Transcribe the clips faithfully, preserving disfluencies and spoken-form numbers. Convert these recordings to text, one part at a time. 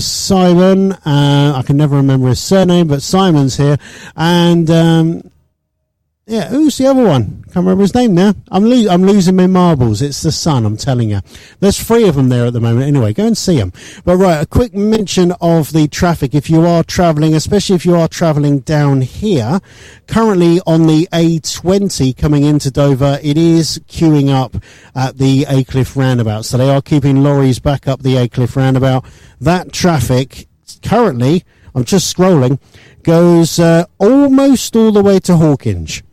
Simon. Uh, I can never remember his surname, but Simon's here. And, um, yeah, who's the other one? Can't remember his name now. I'm, lo- I'm losing my marbles. It's the sun, I'm telling you. There's three of them there at the moment. Anyway, go and see them. But right, a quick mention of the traffic. If you are travelling, especially if you are travelling down here, currently on the A twenty coming into Dover, it is queuing up at the Aycliffe roundabout. So they are keeping lorries back up the Aycliffe roundabout. That traffic currently, I'm just scrolling, goes uh, almost all the way to Hawkinge.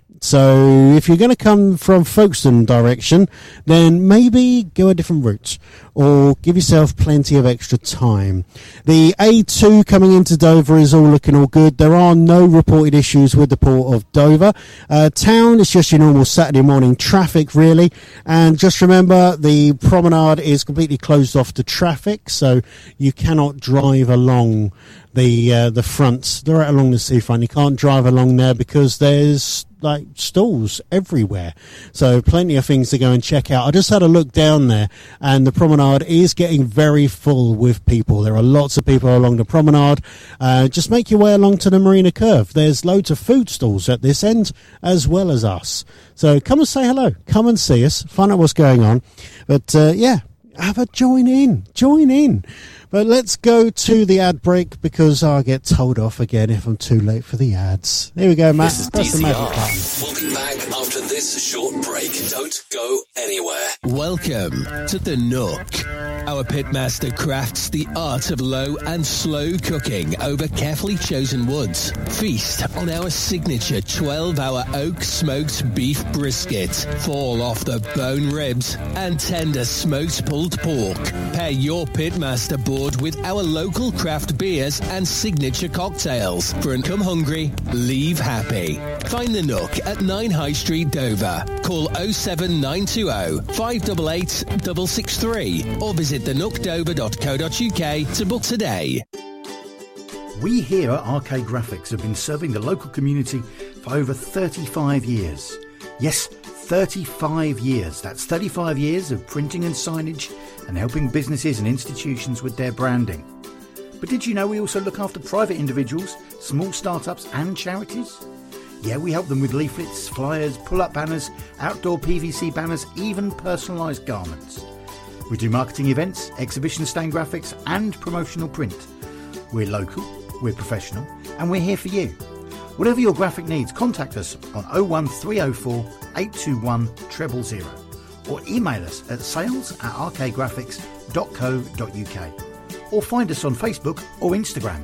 So if you're going to come from Folkestone direction, then maybe go a different route or give yourself plenty of extra time. The A two coming into Dover is all looking all good. There are no reported issues with the Port of Dover. Uh, town is just your normal Saturday morning traffic, really. And just remember, the promenade is completely closed off to traffic, so you cannot drive along the uh, the front, right along the seafront. You can't drive along there because there's like stalls everywhere, so plenty of things to go and check out. I just had a look down there, and the promenade is getting very full with people. There are lots of people along the promenade. Uh, just make your way along to the Marina Curve. There's loads of food stalls at this end as well as us, so come and say hello, come and see us, find out what's going on. But uh, yeah, have a join in join in But let's go to the ad break because I'll get told off again if I'm too late for the ads. Here we go, Matt. This is Press the magic button. We'll be back after this short break. Don't go anywhere. Welcome to The Nook. Our pitmaster crafts the art of low and slow cooking over carefully chosen woods. Feast on our signature twelve-hour oak smoked beef brisket. Fall off the bone ribs and tender smoked pulled pork. Pair your pitmaster board with our local craft beers and signature cocktails. For an come hungry, leave happy. Find The Nook at nine High Street, Dover. Call oh seven nine two oh, five eight eight, six six three or visit the nook dover dot co dot uk to book today. We here at Arcade Graphics have been serving the local community for over thirty-five years. Yes, thirty-five years. That's thirty-five years of printing and signage and helping businesses and institutions with their branding. But did you know we also look after private individuals, small startups and charities? Yeah, we help them with leaflets, flyers, pull-up banners, outdoor P V C banners, even personalised garments. We do marketing events, exhibition stand graphics and promotional print. We're local, we're professional and we're here for you. Whatever your graphic needs, contact us on oh one three oh four, eight two one, zero zero zero or email us at sales at arcadegraphics dot co dot uk or find us on Facebook or Instagram.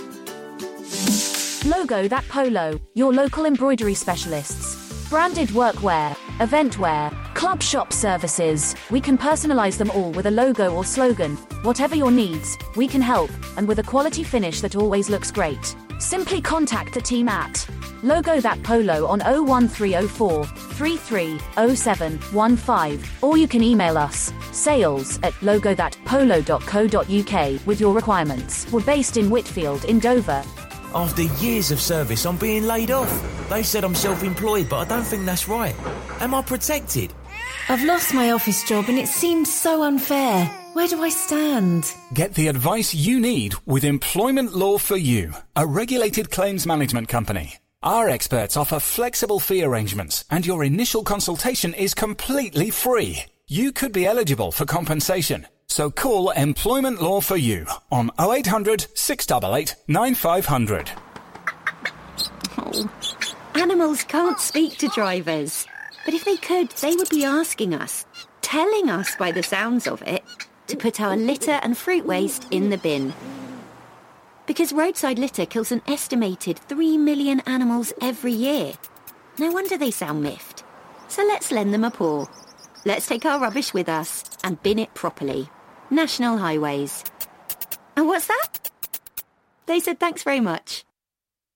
Logo That Polo, your local embroidery specialists. Branded workwear, event wear, club shop services. We can personalize them all with a logo or slogan. Whatever your needs, we can help, and with a quality finish that always looks great. Simply contact the team at Logo That Polo on oh one three oh four, three three oh seven one five, or you can email us, sales at logo that polo dot co dot uk with your requirements. We're based in Whitfield in Dover. After years of service, I'm being laid off. They said I'm self-employed, but I don't think that's right. Am I protected? I've lost my office job and it seems so unfair. Where do I stand? Get the advice you need with Employment Law for You, a regulated claims management company. Our experts offer flexible fee arrangements and your initial consultation is completely free. You could be eligible for compensation. So call Employment Law for You on oh eight hundred, six eight eight, nine five hundred. Oh, animals can't speak to drivers. But if they could, they would be asking us, telling us by the sounds of it, to put our litter and fruit waste in the bin. Because roadside litter kills an estimated three million animals every year. No wonder they sound miffed. So let's lend them a paw. Let's take our rubbish with us and bin it properly. National Highways. And what's that? They said thanks very much.